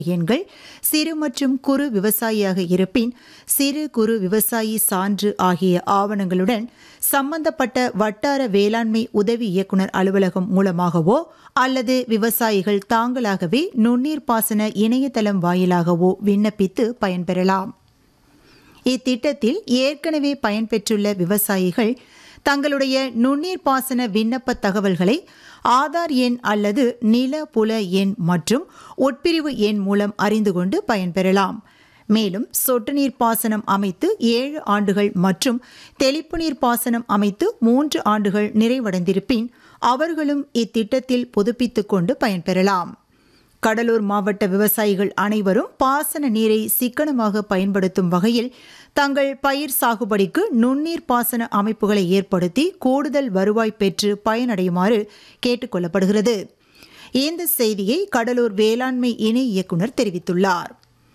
எண்கள் சிறு மற்றும் குறு விவசாயியாக இருப்பின் சிறு குறு விவசாயி சான்று ஆகிய ஆவணங்களுடன் சம்பந்தப்பட்ட வட்டார வேளாண்மை உதவி இயக்குனர் அலுவலகம் மூலமாகவோ அல்லது விவசாயிகள் தாங்களாகவே நுண்ணீர் பாசன இணையதளம் வாயிலாகவோ விண்ணப்பித்து பயன்பெறலாம். இத்திட்டத்தில் ஏற்கனவே பயன்பெற்றுள்ள விவசாயிகள் தங்களுடைய நுண்ணீர் பாசன விண்ணப்ப தகவல்களை ஆதார் எண் அல்லது நில புல எண் மற்றும் உட்பிரிவு எண் மூலம் அறிந்து கொண்டு பயன்பெறலாம். மேலும் சொட்டு நீர் பாசனம் அமைத்து 7 ஆண்டுகள் மற்றும் தெளிப்பு நீர் பாசனம் அமைத்து 3 ஆண்டுகள் நிறைவடைந்திருப்பின் அவர்களும் இத்திட்டத்தில் புதுப்பித்துக் கொண்டு பயன்பெறலாம். கடலூர் மாவட்ட விவசாயிகள் அனைவரும் பாசன நீரை சிக்கனமாக பயன்படுத்தும் வகையில் தங்கள் பயிர் சாகுபடிக்கு நுண்ணீர் பாசன அமைப்புகளை ஏற்படுத்தி கூடுதல் வருவாய் பெற்று பயனடையுமாறு கேட்டுக் கொள்ளப்படுகிறது. இந்த செய்தியை கடலூர் வேளாண்மை இணை இயக்குனர் தெரிவித்துள்ளார்.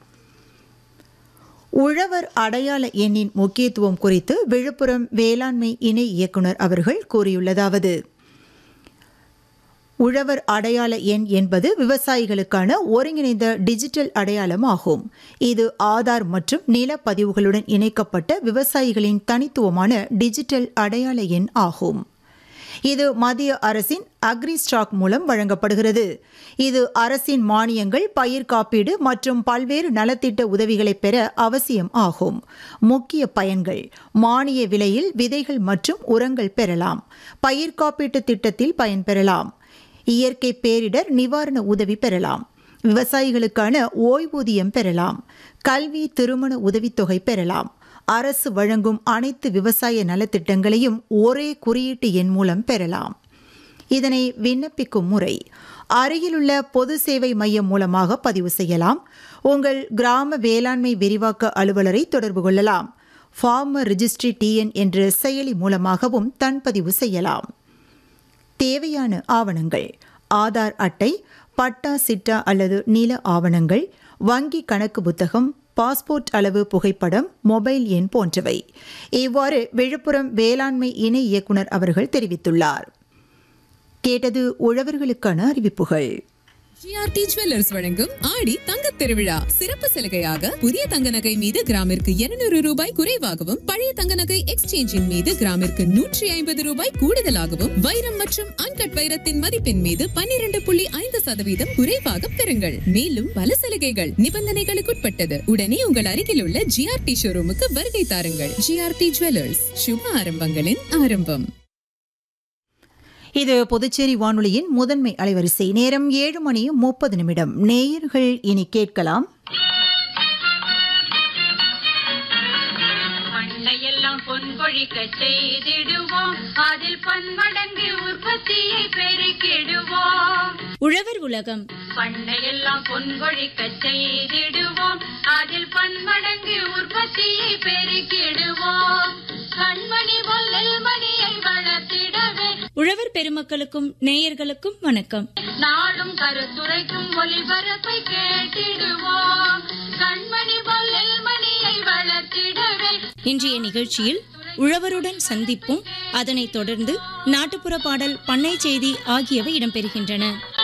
உழவர் அடையாள எண்ணின் முக்கியத்துவம் குறித்து விழுப்புரம் வேளாண்மை இணை இயக்குனர் அவர்கள் கூறியுள்ளதாவது: உழவர் அடையாள எண் என்பது விவசாயிகளுக்கான ஒருங்கிணைந்த டிஜிட்டல் அடையாளம் ஆகும். இது ஆதார் மற்றும் நிலப்பதிவுகளுடன் இணைக்கப்பட்ட விவசாயிகளின் தனித்துவமான டிஜிட்டல் அடையாள எண் ஆகும். இது மத்திய அரசின் அக்ரி ஸ்டாக் மூலம் வழங்கப்படுகிறது. இது அரசின் மானியங்கள், பயிர் காப்பீடு மற்றும் பல்வேறு நலத்திட்ட உதவிகளை பெற அவசியம் ஆகும். முக்கிய பயன்கள்: மானிய விலையில் விதைகள் மற்றும் உரங்கள் பெறலாம். பயிர் காப்பீட்டு திட்டத்தில் பயன்பெறலாம். இயற்கை பேரிடர் நிவாரண உதவி பெறலாம். விவசாயிகளுக்கான ஓய்வூதியம் பெறலாம். கல்வி, திருமண உதவித்தொகை பெறலாம். அரசு வழங்கும் அனைத்து விவசாய நலத்திட்டங்களையும் ஒரே குறியீட்டு எண் மூலம் பெறலாம். இதனை விண்ணப்பிக்கும் முறை: அருகிலுள்ள பொது சேவை மையம் மூலமாக பதிவு செய்யலாம். உங்கள் கிராம வேளாண்மை விரிவாக்க அலுவலரை தொடர்பு கொள்ளலாம். ஃபார்மர் ரிஜிஸ்ட்ரி டிஎன் என்ற செயலி மூலமாகவும் தன்பதிவு செய்யலாம். தேவையான ஆவணங்கள்: ஆதார் அட்டை, பட்டா, சிட்டா அல்லது நில ஆவணங்கள், வங்கி கணக்கு புத்தகம், பாஸ்போர்ட் அளவு புகைப்படம், மொபைல் எண் போன்றவை. இவ்வாறு விழுப்புரம் வேளாண்மை இணை இயக்குனர் அவர்கள் தெரிவித்துள்ளார். கேட்டது உழவர்களுக்கான அறிவிப்புகள். ஜிஆர்டி ஜுவல்லர்ஸ் வழங்கும் ஆடி தங்கத் திருவிழா சிறப்பு சலுகையாக புதிய தங்க நகை மீது கிராமிற்கு 200 ரூபாய் குறைவாகவும், பழைய தங்க நகை எக்ஸ்சேஞ்சின் மீது கிராமிற்கு 150 ரூபாய் கூடுதலாகவும், வைரம் மற்றும் அன்கட் வைரத்தின் மதிப்பின் மீது 12.5% குறைவாக பெறுங்கள். மேலும் பல சலுகைகள் நிபந்தனைகளுக்குட்பட்டது. உடனே உங்கள் அருகில் உள்ள ஜிஆர்டி ஷோரூமுக்கு வருகை தாருங்கள். ஜிஆர்டி ஜுவல்லர்ஸ், சுப ஆரம்பங்களின் ஆரம்பம். இது புதுச்சேரி வானொலியின் முதன்மை அலைவரிசை. நேரம் 7:30. நேயர்கள் இனி கேட்கலாம். பண்டையெல்லாம் பொன்பொழிக்க செய்திடுவோம், அதில் பன்மடங்கு உற்பத்தியை பெருக்கிடுவோம். உழவர் உலகம். பண்டையெல்லாம் பொன்பொழிக்க செய்திடுவோம், அதில் பன்மடங்கு உற்பத்தியை பெருக்கிடுவோம். கண்மணி பொல்லில் மணியை வளர்த்திடவே உழவர் பெருமக்களுக்கும் நேயர்களுக்கும் வணக்கம். நாளும் கருத்துரைக்கும் ஒலிபரப்பை கேட்டிடுவோம். கண்மணி பொல்லில் மணியை வளர்த்திடவே இன்றைய நிகழ்ச்சியில் உழவருடன் சந்திப்பும், அதனைத் தொடர்ந்து நாட்டுப்புற பாடல், பண்ணை செய்தி ஆகியவை இடம்பெறுகின்றன.